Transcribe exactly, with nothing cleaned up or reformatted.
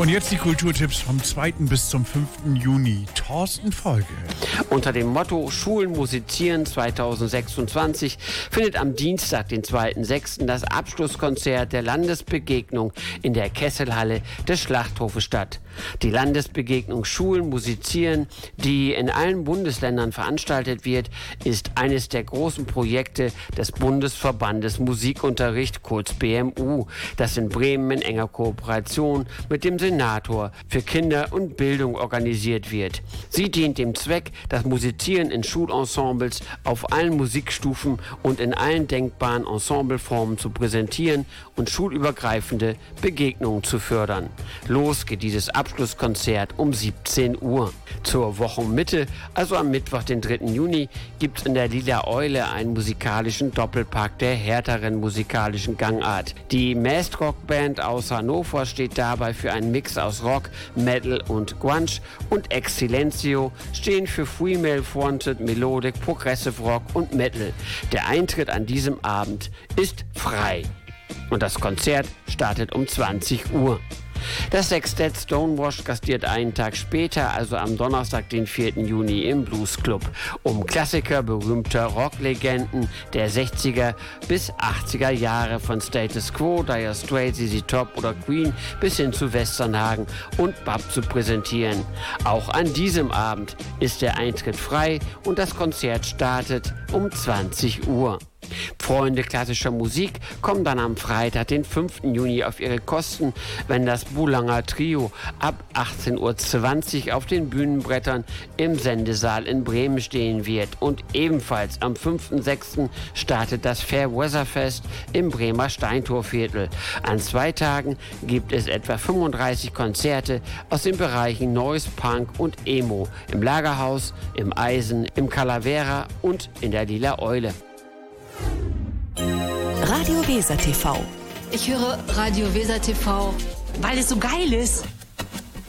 Und jetzt die Kulturtipps vom zweiten bis zum fünften Juni. Thorsten Folge. Unter dem Motto Schulen musizieren zweitausendsechsundzwanzig findet am Dienstag, den zweiten sechsten das Abschlusskonzert der Landesbegegnung in der Kesselhalle des Schlachthofes statt. Die Landesbegegnung Schulen musizieren, die in allen Bundesländern veranstaltet wird, ist eines der großen Projekte des Bundesverbandes Musikunterricht, kurz B M U, das in Bremen in enger Kooperation mit dem Senator für Kinder und Bildung organisiert wird. Sie dient dem Zweck, das Musizieren in Schulensembles auf allen Musikstufen und in allen denkbaren Ensembleformen zu präsentieren und schulübergreifende Begegnungen zu fördern. Los geht dieses Abschlusskonzert um siebzehn Uhr. Zur Wochenmitte, also am Mittwoch, den dritten Juni, gibt es in der Lila Eule einen musikalischen Doppelpack der härteren musikalischen Gangart. Die Masked Rock Band aus Hannover steht dabei für einen Mix aus Rock, Metal und Grunge, und Ex Silencio stehen für Female Fronted, Melodic, Progressive Rock und Metal. Der Eintritt an diesem Abend ist frei. Und das Konzert startet um zwanzig Uhr. Das Sextett Stonewash gastiert einen Tag später, also am Donnerstag, den vierten Juni, im Blues Club, um Klassiker berühmter Rocklegenden der sechziger bis achtziger Jahre von Status Quo, Dire Straits, Z Z Top oder Queen bis hin zu Westernhagen und Bab zu präsentieren. Auch an diesem Abend ist der Eintritt frei und das Konzert startet um zwanzig Uhr. Freunde klassischer Musik kommen dann am Freitag, den fünften Juni, auf ihre Kosten, wenn das Boulanger Trio ab achtzehn Uhr zwanzig auf den Bühnenbrettern im Sendesaal in Bremen stehen wird. Und ebenfalls am fünften sechsten startet das Fairweather-Fest im Bremer Steintorviertel. An zwei Tagen gibt es etwa fünfunddreißig Konzerte aus den Bereichen Noise, Punk und Emo im Lagerhaus, im Eisen, im Calavera und in der Lila Eule. Radio Weser T V. Ich höre Radio Weser T V, weil es so geil ist.